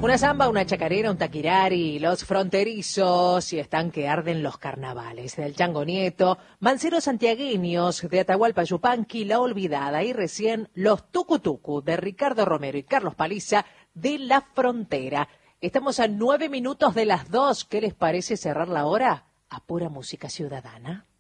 Una samba, una chacarera, un taquirari, los fronterizos y están que arden los carnavales. Del Chango Nieto, Manceros santiagueños de Atahualpa Yupanqui, La Olvidada y recién los Tucutucu de Ricardo Romero y Carlos Paliza de La Frontera. Estamos a 9 minutos de las 2. ¿Qué les parece cerrar la hora? A pura música ciudadana.